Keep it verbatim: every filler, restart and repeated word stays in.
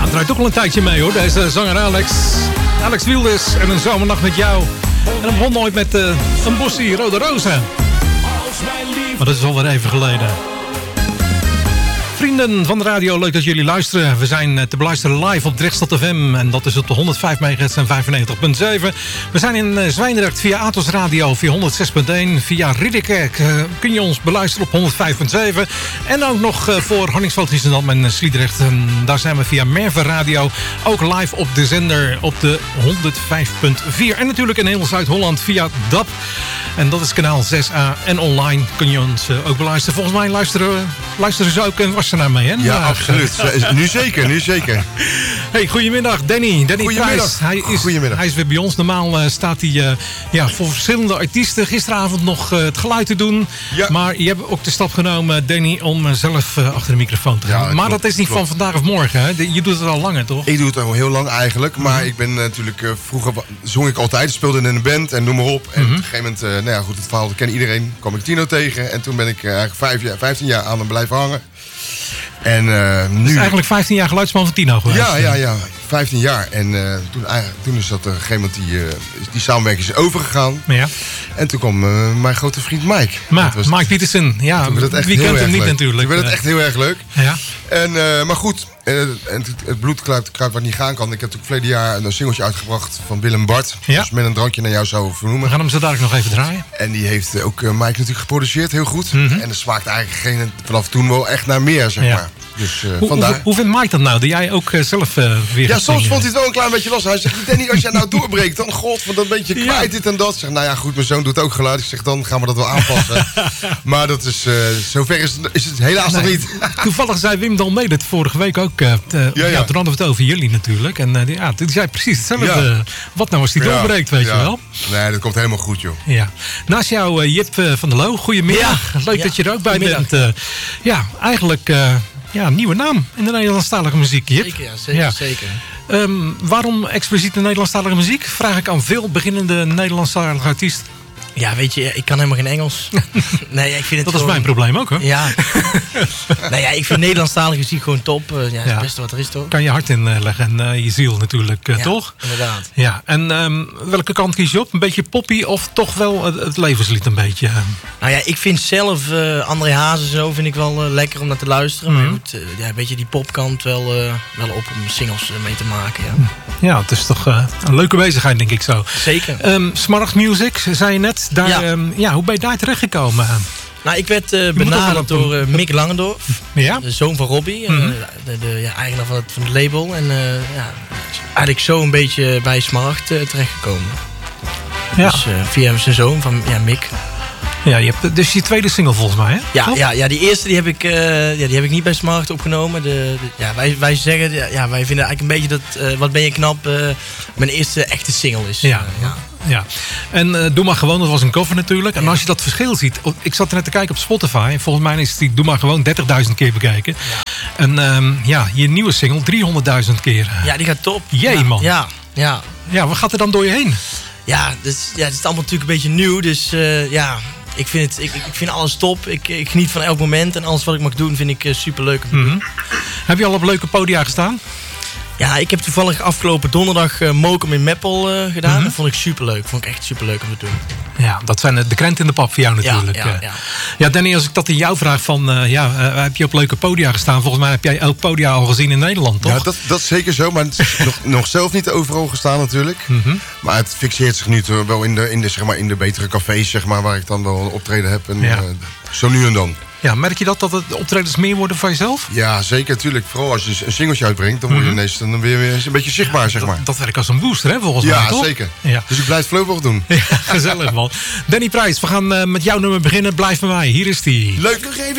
draait toch al een tijdje mee hoor, deze zanger Alex. Alex Wilders en een zomernacht met jou. En dan begon nooit met uh, een bossie rode rozen. Maar dat is alweer even geleden. Vrienden van de radio, leuk dat jullie luisteren. We zijn te beluisteren live op Drechtstad F M. En dat is op de honderdvijf megahertz en vijfennegentig komma zeven. We zijn in Zwijndrecht via Atos Radio via honderdzes komma één. Via Ridderkerk uh, kun je ons beluisteren op honderdvijf komma zeven. En ook nog uh, voor Harningsveld, Giessendam en Sliedrecht. En daar zijn we via Merve Radio ook live op de zender op de honderdvijf komma vier. En natuurlijk in heel Zuid-Holland via D A B. En dat is kanaal zes A. En online kun je ons uh, ook beluisteren. Volgens mij luisteren, luisteren ze ook en was er naar mee, hè? Ja, maar, absoluut. nu zeker, nu zeker. Hey, goedemiddag, Danny. Danny Prijs. Hij is, goedemiddag. Hij is weer bij ons. Normaal uh, staat hij uh, ja, voor verschillende artiesten gisteravond nog uh, het geluid te doen. Ja. Maar je hebt ook de stap genomen, Danny, om uh, zelf uh, achter de microfoon te gaan. Ja, maar klopt, dat is niet klopt. van vandaag of morgen, hè? Je doet het al langer, toch? Ik doe het al heel lang eigenlijk. Maar mm-hmm. ik ben uh, natuurlijk... Uh, vroeger zong ik altijd, speelde in een band en noem maar op. En mm-hmm. op een gegeven moment, uh, nou ja, goed, het verhaal dat kent iedereen. kwam ik Tino tegen. En toen ben ik uh, eigenlijk vijf jaar, vijftien jaar aan hem blijven hangen. En uh, nu... Dus eigenlijk vijftien jaar geluidsman van Tino geweest? Ja, ja, ja. vijftien jaar. En uh, toen, toen is dat op een gegeven moment die, uh, die samenwerking is overgegaan. Ja. En toen kwam uh, mijn grote vriend Mike. Ma, Mike het, Petersen. Ja, wie kent hem niet leuk. natuurlijk. Ik vind het echt heel erg leuk. Ja. En, uh, maar goed, uh, het, het bloed kruipt wat niet gaan kan. Ik heb natuurlijk verleden jaar een singeltje uitgebracht van Willem Bart. Ja. Dus met een drankje naar jou zou vernoemen. We gaan hem zo dadelijk nog even draaien. En die heeft ook uh, Mike natuurlijk geproduceerd, heel goed. Mm-hmm. En dat smaakt eigenlijk geen, vanaf toen wel echt naar meer, zeg ja. maar. Dus, uh, hoe, vandaar. Hoe, hoe vindt Mike dat nou? Dat jij ook uh, zelf uh, weer Ja, soms zingen? Vond hij het wel een klein beetje lastig. Hij zegt, Danny, als jij nou doorbreekt, dan god, van dat beetje kwijt ja. dit en dat. Ik zeg, nou ja, goed, mijn zoon doet ook geluid. Ik zeg, dan gaan we dat wel aanpassen. Maar dat is, uh, zover is het, is het helaas nee. nog niet. Toevallig zei Wim Dalmee dat vorige week ook. Uh, uh, ja, ja. ja, toen hadden we het over jullie natuurlijk. En uh, die, ja, die zei precies hetzelfde. Ja. Wat nou als die doorbreekt, ja. weet ja. je wel? Nee, dat komt helemaal goed, joh. Ja. Naast jou, uh, Jip uh, van der Loo. Goedemiddag. Ja. Leuk ja. dat je er ook bij bent. Uh, ja, eigenlijk... Uh, Ja, een nieuwe naam in de Nederlandstalige muziek, Jip. Zeker, ja, zeker, ja. zeker. Um, waarom expliciet de Nederlandstalige muziek? Vraag ik aan veel beginnende Nederlandstalige artiesten. Ja, weet je, ik kan helemaal geen Engels. Nee, ik vind het dat gewoon... is mijn probleem ook, hoor. Ja. Nou ja, ik vind Nederlandstalige muziek gewoon top. Uh, ja, dat is het beste wat er is, toch? Kan je hart inleggen en uh, je ziel natuurlijk, uh, ja, toch? Inderdaad. Ja, en um, welke kant kies je op? Een beetje poppy of toch wel het, het levenslied een beetje? Nou ja, ik vind zelf uh, André Hazes zo vind ik wel uh, lekker om naar te luisteren. Mm-hmm. Maar je moet uh, ja, een beetje die popkant wel, uh, wel op om singles uh, mee te maken, ja. Ja, het is toch uh, een leuke bezigheid, denk ik zo. Zeker. Um, Smaragd Music, zei je net. Daar, ja. um, ja, hoe ben je daar terechtgekomen? Nou, ik werd uh, benaderd door uh, Mick Langendorf, ja? de zoon van Robbie, mm-hmm. uh, de, de ja, eigenaar van het, van het label. En uh, ja, eigenlijk zo een beetje bij Smaragd uh, terechtgekomen. Ja. Dus uh, via zijn zoon van ja, Mick. Ja, je hebt dus je tweede single volgens mij, hè? Ja, ja, ja die eerste die heb, ik, uh, ja, die heb ik niet bij Smaragd opgenomen. De, de, ja, wij, wij zeggen, ja, wij vinden eigenlijk een beetje dat uh, Wat ben je knap uh, mijn eerste echte single is. Ja, uh, ja. Ja, en uh, Doe maar gewoon, dat was een cover natuurlijk. En als je dat verschil ziet, ik zat net te kijken op Spotify. Volgens mij is die Doe maar gewoon dertigduizend keer bekeken. Ja. En um, ja, je nieuwe single driehonderdduizend keer. Ja, die gaat top. Jee, ja, man. Ja, ja. Ja, wat gaat er dan door je heen? Ja, dus, ja het is allemaal natuurlijk een beetje nieuw. Dus uh, ja, ik vind, het, ik, ik vind alles top. Ik, ik geniet van elk moment. En alles wat ik mag doen vind ik uh, superleuk. Mm-hmm. Heb je al op leuke podia gestaan? Ja, ik heb toevallig afgelopen donderdag uh, Mokum in Meppel uh, gedaan. Mm-hmm. Dat vond ik superleuk. Vond ik echt superleuk om te doen. Ja, dat zijn de krenten in de pap voor jou natuurlijk. Ja, ja, ja. ja Danny, als ik dat in jou vraag van... Uh, ja, uh, heb je op leuke podia gestaan? Volgens mij heb jij elk podia al gezien in Nederland, toch? Ja, dat, dat is zeker zo. Maar het is nog, nog zelf niet overal gestaan natuurlijk. Mm-hmm. Maar het fixeert zich nu wel in de, in de, zeg maar, in de betere cafés, zeg maar, waar ik dan wel een optreden heb. En, ja. uh, zo nu en dan. Ja, merk je dat, dat het optredens meer worden van jezelf? Ja, zeker, natuurlijk. Vooral als je een singeltje uitbrengt, dan word je ineens dan weer, weer een beetje zichtbaar, ja, zeg maar. Dat, dat werkt als een booster, hè, volgens ja, mij, toch? Zeker. Ja, dus ik blijf het voorlopig doen. Ja, gezellig, man. Danny Prijs, we gaan uh, met jouw nummer beginnen. Blijf bij mij. Hier is die. Leuk, nog even.